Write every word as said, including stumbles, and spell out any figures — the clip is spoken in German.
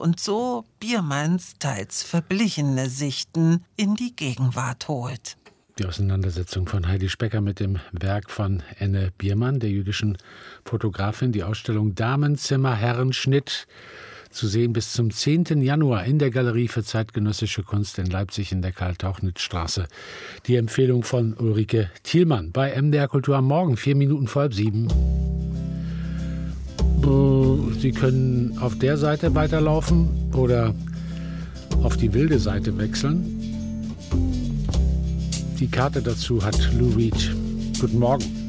und so Biermanns teils verblichene Sichten in die Gegenwart holt. Die Auseinandersetzung von Heidi Specker mit dem Werk von Enne Biermann, der jüdischen Fotografin. Die Ausstellung Damenzimmer Herrenschnitt zu sehen bis zum zehnten Januar in der Galerie für zeitgenössische Kunst in Leipzig in der Karl-Tauchnitz-Straße. Die Empfehlung von Ulrike Thielmann bei M D R Kultur am Morgen, vier Minuten vor halb sieben. Sie können auf der Seite weiterlaufen oder auf die wilde Seite wechseln. Die Karte dazu hat Lou Reed. Guten Morgen.